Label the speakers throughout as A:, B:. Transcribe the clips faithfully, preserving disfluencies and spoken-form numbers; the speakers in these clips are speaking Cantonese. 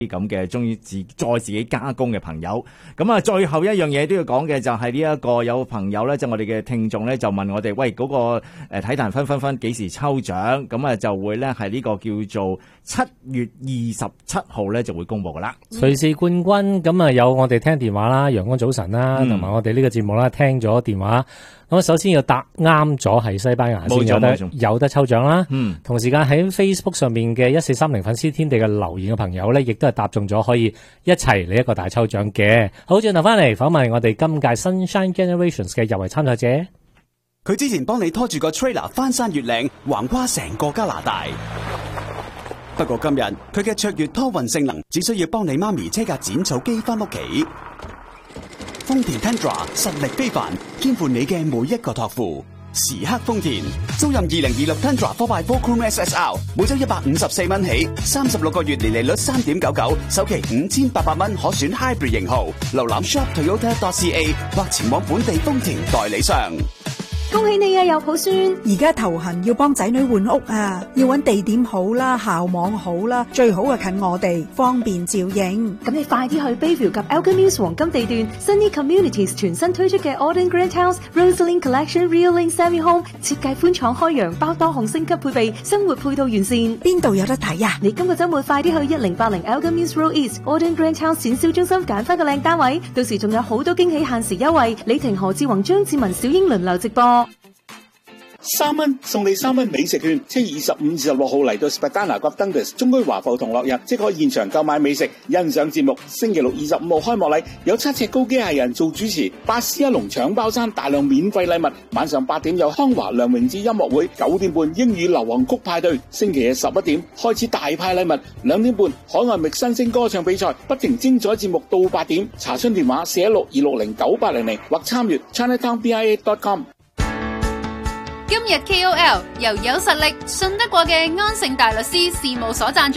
A: 啲咁嘅中意自再自己加工嘅朋友。咁啊，最後一樣嘢都要講嘅就係呢一個有朋友咧，即係我哋嘅聽眾咧，就問我哋喂嗰、那個誒體壇分分分幾時抽獎？咁啊就會咧係呢個叫做七月二十七號咧就會公布噶啦。
B: 瑞士冠軍咁啊有我哋聽電話啦，陽光早晨啦，同埋、嗯、我哋呢個節目啦，聽咗電話。咁首先要答啱咗係西班牙先有得有得抽獎啦。嗯，同時間喺 Facebook 上面嘅一四三零粉絲天地嘅留言嘅朋友咧，亦都係答中咗，可以一齊嚟一個大抽獎嘅。好，轉頭翻嚟訪問我哋今屆 Sunshine Generations 嘅入圍參賽者。
C: 佢之前幫你拖住個 trailer 翻山越嶺，橫跨成個加拿大。不過今日佢嘅卓越拖運性能，只需要幫你媽咪車架剪草機翻屋企。豐田 Tundra 實力非凡，肩負你嘅每一個託付。時刻豐田，租賃二零二六 Tundra four by four Chrome S S R， 每周一百五十四蚊起，三十六個月年利率三點九九，首期五千八百蚊可選 Hybrid 型號。瀏覽 shop toyota dot c a 或前往本地豐田代理商。
D: 恭喜你啊，有抱孫！
E: 而家頭痕要幫仔女換屋啊，要揾地點好啦，校網好啦，最好係近我哋，方便照應。
D: 咁你快啲去 Bayview 及 Elgin Mills 黃金地段 Sunny Communities 全新推出嘅 Auden Grand House Rosalind Collection Real Link Semi Home， 設計寬敞開揚，包多項升級配備，生活配套完善。
E: 邊度有得睇啊？
D: 你今個週末快啲去一零八零 Elgin Mills Road East Auden Grand House 展銷中心揀翻個靚單位，到時仲有好多驚喜限時優惠。李婷、何志宏、張志文、小英輪流直播。
F: 三蚊送你三蚊美食券，七月二十五至十六號嚟到 Spadana 及 Dundas 中區華埠同樂日，即可現場購買美食、欣賞節目。星期六二十五號開幕禮有七尺高機械人做主持，巴斯一龍搶包餐，大量免費禮物。晚上八點有康華梁榮智音樂會，九點半英語流行曲派對。星期日十一點開始大派禮物，兩點半海外覓新星歌唱比賽，不停精彩節目到八點。查詢電話四一六二六零九八零零或參閱 Chinatown B I A dot com。
G: 今日 K O L 由有實力、信得過嘅安盛大律師事務所贊助。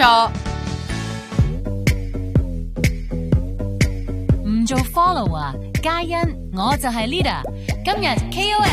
H: 唔做 follower， 皆因我就係 leader。今日 K O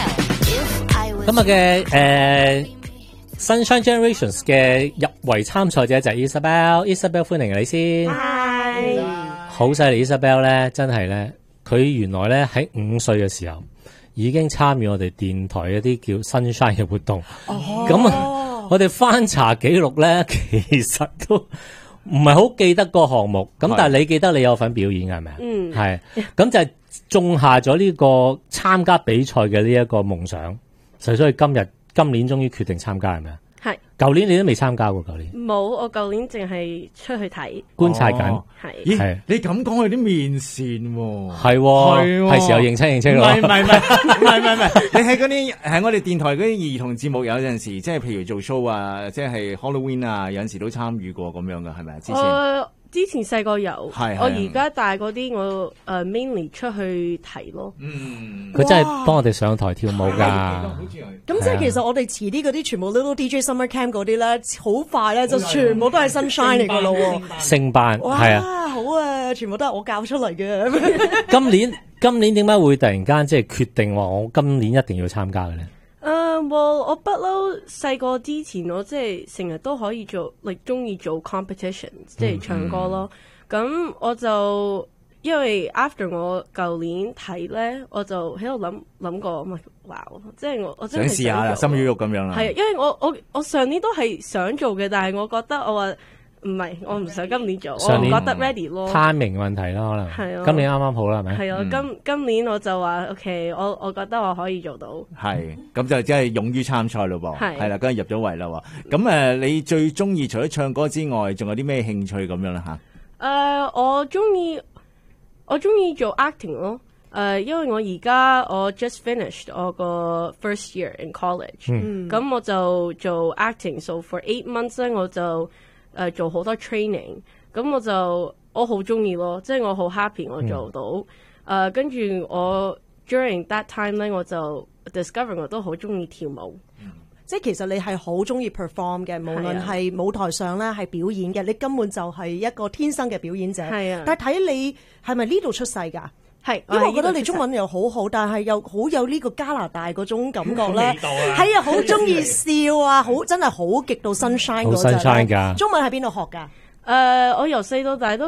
H: L，
B: 今日嘅誒 Sunshine Generations 嘅入圍參賽者就係 Isabel，Isabel 歡迎你先。
I: Hi，
B: 好犀利 Isabel 咧，真係咧，佢原來咧喺五歲嘅時候，已經參與我哋電台一啲叫 Sunshine 嘅活動，咁啊、哦，我哋翻查記錄咧，其實都唔係好記得個項目，咁但係你記得你有份表演嘅係咪啊？嗯，係，咁就係種下咗呢個參加比賽嘅呢一個夢想，所以今日今年終於決定參加係咪啊？
I: 係，
B: 舊年你都未參加過，舊年
I: 冇，我舊年淨係出去睇
B: 觀察緊，係、
A: 哦，咦，你咁講有啲面善喎，
B: 係，係時候認清認清咯，
A: 唔係唔係唔係唔係唔係，你喺嗰啲喺我哋電台嗰啲兒童節目有陣時，即係譬如做 show 啊，即係 Halloween 啊，有陣時都參與過咁樣噶，係咪啊？之前。
I: 呃之前細個有，
A: 係係
I: 我而家大嗰啲我誒、uh, mainly 出去睇咯。
B: 嗯，佢真係幫我哋上台跳舞㗎。
J: 咁即係其實我哋遲啲嗰啲全部 Little D J Summer Camp 嗰啲咧，好快咧就全部都係 Sunshine 嚟㗎咯喎。
B: 升班係啊，
J: 好啊，全部都係我教出嚟嘅。
B: 今年今年點解會突然間即係決定話我今年一定要參加嘅咧？
I: 誒、uh, well, 我不嬲細個之前，我即係成日都可以做，like 中意做 competition， 即係唱歌咯。咁、嗯、我就因為 after 我舊年睇咧，我就喺度諗諗過，唔係哇，即係我我真係
A: 想試下啦，心喐喐咁樣啦。
I: 係，因為我我我上年都係想做嘅，但係我覺得我話。唔係，我唔想今年做，我唔覺得 ready 咯。
B: timing 問題咯，可能。係啊。今年啱啱好啦，係咪？
I: 係啊，今今年我就話 OK，我我覺得我可以做到。
A: 係，咁就真係勇於參賽咯噃。係。係啦，跟住入咗圍啦喎。咁誒，你最中意除咗唱歌之外，仲有啲咩興趣咁樣啦吓？
I: 誒，我中意我中意做 acting 咯。誒，因為我而家我 just finished 我個 first year in college，嗯，咁我就做 acting，so for eight months 咧我就。誒、呃、做好多 training， 咁我就我好中意咯，即係我好 happy 我做到。誒、嗯呃、跟住我 during that time 咧，我就 discover 我都好中意跳舞。
J: 嗯、即係其實你係好中意 perform 嘅，無論係舞台上咧係表演嘅，你根本就係一個天生嘅表演者。係啊，但係睇你係咪呢度出世㗎？係，因為我覺得你中文又好好，但係又好有呢個加拿大嗰種感覺咧。係啊，好中意笑啊，好真係好極度 sunshine 嗰陣。
B: sunshine 㗎。
J: 中文喺邊度學㗎？
I: 誒、呃，我由細到大都。